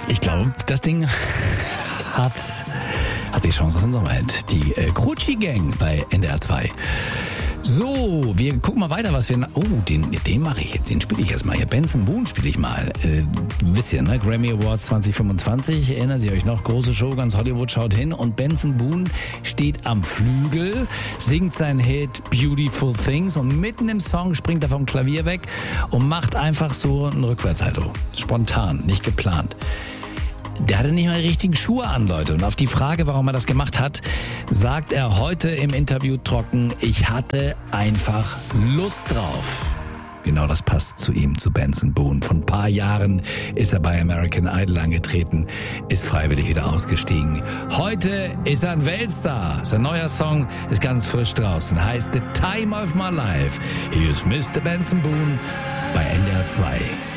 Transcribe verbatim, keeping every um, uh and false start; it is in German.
Ich glaube, das Ding hat, hat die Chance auf den Sommerhit. Die äh, Crucci Gang bei N D R zwei. So, wir gucken mal weiter, was wir... Oh, den, den mache ich jetzt, den spiele ich erstmal. Hier, Benson Boone spiele ich mal. Äh, wisst ihr, ne? Grammy Awards zwanzig fünfundzwanzig, erinnern Sie euch noch? Große Show, ganz Hollywood schaut hin. Und Benson Boone steht am Flügel, singt seinen Hit Beautiful Things und mitten im Song springt er vom Klavier weg und macht einfach so ein Rückwärtssalto. Spontan, nicht geplant. Der hatte nicht mal die richtigen Schuhe an, Leute. Und auf die Frage, warum er das gemacht hat, sagt er heute im Interview trocken, ich hatte einfach Lust drauf. Genau, das passt zu ihm, zu Benson Boone. Vor ein paar Jahren ist er bei American Idol angetreten, ist freiwillig wieder ausgestiegen. Heute ist er ein Weltstar. Sein neuer Song ist ganz frisch draußen, heißt The Time of My Life. Hier ist Mister Benson Boone bei N D R zwei.